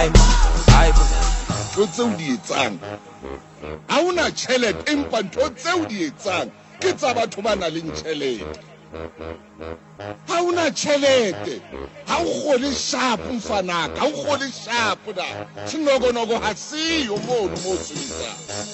ntho tseo di etsang ha una tjhelete empa ntho tseo di etsang ke tsa batho ba nang le tjhelete. Ha una tjhelete ha o kgole sharp mfanaka ha o kgole sharp da sinokonogo ha siyo mono mo sebetsang.